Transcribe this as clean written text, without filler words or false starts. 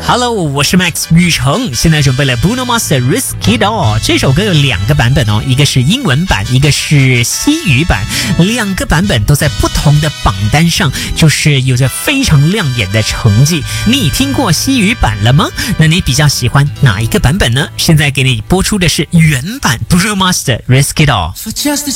Hello， 我是 Max 宇成，现在准备了 Bruno Mars 的 Risk It All。这首歌有2个版本哦，一个是英文版，一个是西语版，2个版本都在不同的榜单上，就是有着非常亮眼的成绩。你听过西语版了吗？那你比较喜欢哪一个版本呢？现在给你播出的是原版 Bruno Mars 的 Risk It All。